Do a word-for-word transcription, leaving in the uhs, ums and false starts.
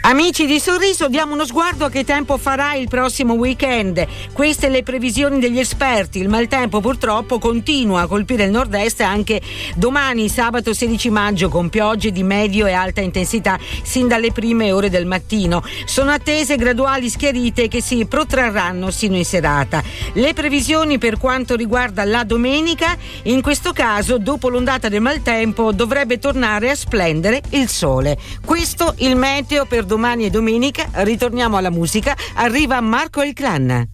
Amici di Sorriso, diamo uno sguardo a che tempo farà il prossimo weekend. Queste le previsioni degli esperti. Il maltempo purtroppo continua a colpire il nord-est anche domani, sabato sedici maggio, con piogge di medio e alta intensità sin dalle prime ore del mattino. Sono attese graduali schiarite che si protrarranno sino in serata. Le previsioni per quanto riguarda la domenica: in questo caso, dopo l'ondata del maltempo, dovrebbe tornare a splendere il sole. Questo il meteo per domani e domenica. Ritorniamo alla musica. Arriva Marco El Clan.